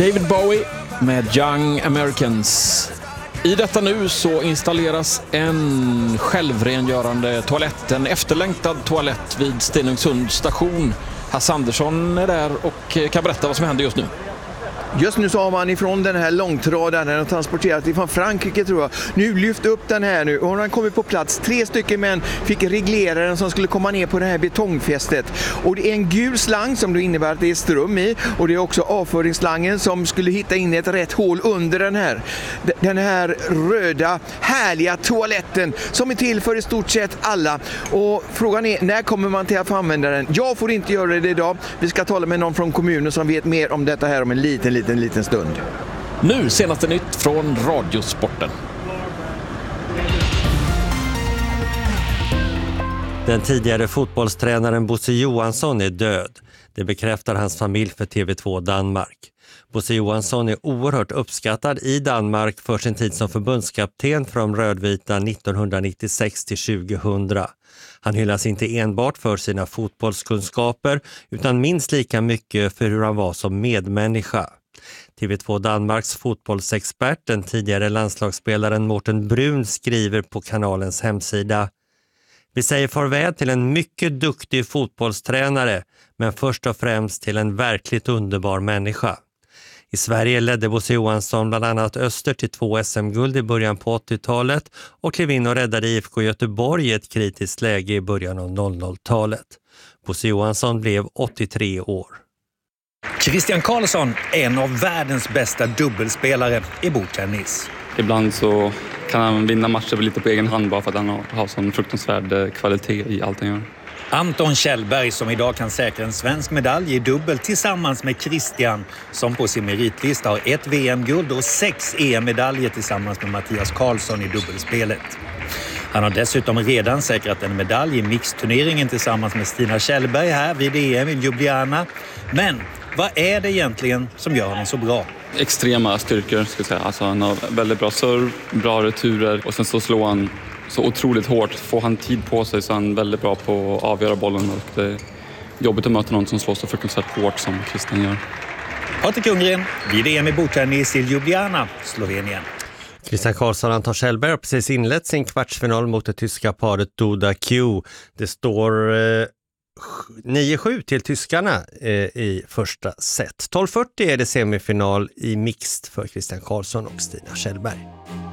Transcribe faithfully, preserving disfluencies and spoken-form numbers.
David Bowie med Young Americans. I detta nu så installeras en självrengörande toalett, en efterlängtad toalett vid Stenungsund station. Hasse Andersson är där och kan berätta vad som händer just nu. Just nu så har man ifrån den här långtradaren, den har transporterat ifrån Frankrike tror jag. Nu lyft upp den här nu och hon har kommit på plats. Tre stycken män fick reglera den som skulle komma ner på det här betongfästet. Och det är en gul slang som då innebär att det är ström i. Och det är också avföringsslangen som skulle hitta in ett rätt hål under den här. Den här röda, härliga toaletten som är till för i stort sett alla. Och frågan är, när kommer man till att få använda den? Jag får inte göra det idag. Vi ska tala med någon från kommunen som vet mer om detta här om en liten, liten, liten stund. Nu senaste nytt från Radiosporten. Den tidigare fotbollstränaren Bosse Johansson är död. Det bekräftar hans familj för T V två Danmark. Bosse Johansson är oerhört uppskattad i Danmark för sin tid som förbundskapten för de rödvita nittonhundranittiosex till tjugohundra. Han hyllas inte enbart för sina fotbollskunskaper utan minst lika mycket för hur han var som medmänniska. T V två Danmarks fotbollsexpert, den tidigare landslagsspelaren Morten Brun, skriver på kanalens hemsida: Vi säger farväl till en mycket duktig fotbollstränare, men först och främst till en verkligt underbar människa. I Sverige ledde Bosse Johansson bland annat Öster till två S M-guld i början på åttiotalet och klev in och räddade I F K Göteborg i ett kritiskt läge i början av noll noll-talet. Bosse Johansson blev åttiotre år. Christian Karlsson är en av världens bästa dubbelspelare i bordtennis. Ibland så kan han vinna matcher lite på egen hand bara för att han har sån fruktansvärd kvalitet i allt han gör. Anton Kjellberg som idag kan säkra en svensk medalj i dubbel tillsammans med Christian som på sin meritlista har ett V M-guld och sex E M-medaljer tillsammans med Mattias Karlsson i dubbelspelet. Han har dessutom redan säkrat en medalj i mixturneringen tillsammans med Stina Kjellberg här vid E M i Ljubljana. Men vad är det egentligen som gör honom så bra? Extrema styrkor ska jag säga. Alltså, han har väldigt bra serv, bra returer och sen så slår han så otroligt hårt. Får han tid på sig så är han väldigt bra på att avgöra bollen och det är jobbigt att möta någon som slår så fruktansvärt hårt som Christian gör. Patrik Ljunggren vid E M i bordtennis i Ljubljana, Slovenien. Christian Karlsson och Anton Kjellberg har precis inlett sin kvartsfinal mot det tyska paret Duda Q. Det står eh, nio sju till tyskarna eh, i första set. tolv fyrtio är det semifinal i mixed för Christian Karlsson och Stina Kjellberg.